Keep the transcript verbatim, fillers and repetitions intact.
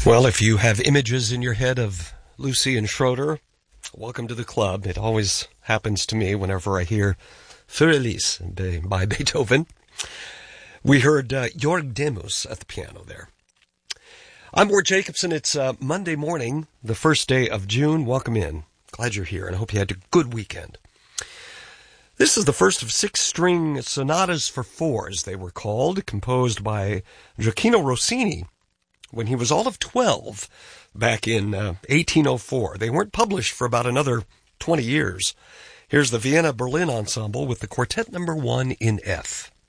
Well, if you have images in your head of Lucy and Schroeder, welcome to the club. It always happens to me whenever I hear Für Elise by Beethoven. We heard uh, Jörg Demus at the piano there. I'm Ward Jacobson. It's uh, Monday morning, the first day of June. Welcome in. Glad you're here, and I hope you had a good weekend. This is the first of six string sonatas for four, as they were called, composed by Gioacchino Rossini when he was all of twelve back in uh, eighteen oh four. They weren't published for about another twenty years. Here's the Vienna Berlin Ensemble with the Quartet Number One in F.